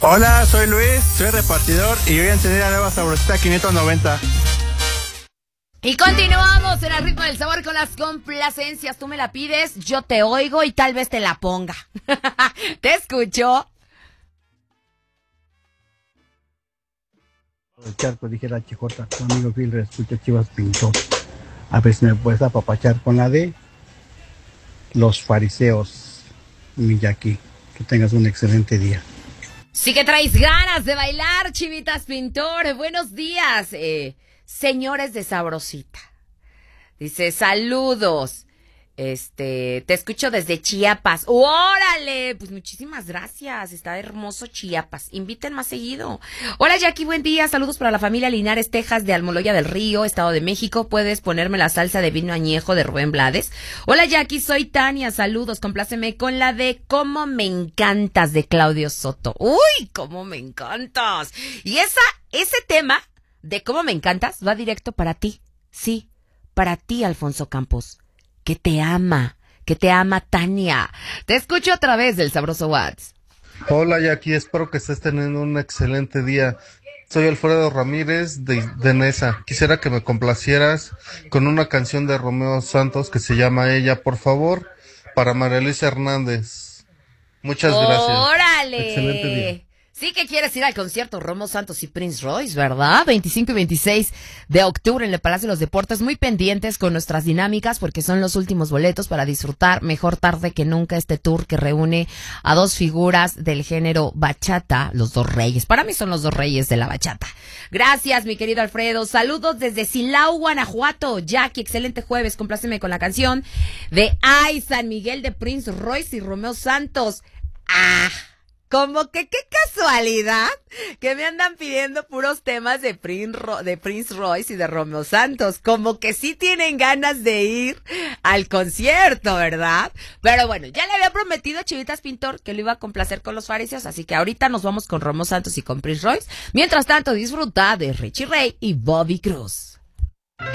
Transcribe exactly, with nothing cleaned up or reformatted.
Hola, soy Luis, soy repartidor y voy a encender la nueva Sabrosita quinientos noventa. Y continuamos en el ritmo del sabor con las complacencias. Tú me la pides, yo te oigo y tal vez te la ponga. Te escucho. El charco, dije la chijota, tu amigo Phil, escucha Chivas Pintor. A ver si me puedes apapachar con la de Los Fariseos, Miyaki. Que tengas un excelente día. Sí que traes ganas de bailar, Chivitas Pintor. Buenos días, eh, señores de Sabrosita. Dice, saludos. Este, te escucho desde Chiapas. ¡Órale! Pues muchísimas gracias. Está hermoso Chiapas. Inviten más seguido. Hola, Jackie, buen día. Saludos para la familia Linares, Texas, de Almoloya del Río, Estado de México. ¿Puedes ponerme la salsa de vino añejo de Rubén Blades? Hola, Jackie, soy Tania. Saludos. Compláceme con la de Cómo me encantas de Claudio Soto. ¡Uy! ¡Cómo me encantas! Y esa, ese tema de Cómo me encantas va directo para ti. Sí, para ti, Alfonso Campos. Que te ama, que te ama Tania. Te escucho a través del Sabroso Whats. Hola Jackie, espero que estés teniendo un excelente día. Soy Alfredo Ramírez de, de Nesa. Quisiera que me complacieras con una canción de Romeo Santos que se llama Ella, por favor, para María Luisa Hernández. Muchas gracias. ¡Órale! Excelente día. Sí que quieres ir al concierto Romo Santos y Prince Royce, ¿verdad? veinticinco y veintiséis de octubre en el Palacio de los Deportes. Muy pendientes con nuestras dinámicas porque son los últimos boletos para disfrutar mejor tarde que nunca este tour que reúne a dos figuras del género bachata, los dos reyes. Para mí son los dos reyes de la bachata. Gracias, mi querido Alfredo. Saludos desde Silao, Guanajuato. Jackie, excelente jueves. Compláceme con la canción de Ay, San Miguel de Prince Royce y Romeo Santos. ¡Ah! Como que qué casualidad que me andan pidiendo puros temas de Prince, Ro- de Prince Royce y de Romeo Santos. Como que sí tienen ganas de ir al concierto, ¿verdad? Pero bueno, ya le había prometido a Chivitas Pintor que lo iba a complacer con los fariseos, así que ahorita nos vamos con Romeo Santos y con Prince Royce. Mientras tanto, disfruta de Richie Ray y Bobby Cruz.